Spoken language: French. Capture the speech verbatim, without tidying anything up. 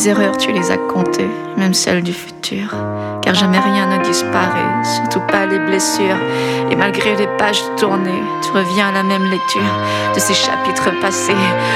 Mes erreurs, tu les as comptées, même celles du futur. Car jamais rien ne disparaît, surtout pas les blessures. Et malgré les pages tournées, tu reviens à la même lecture de ces chapitres passés.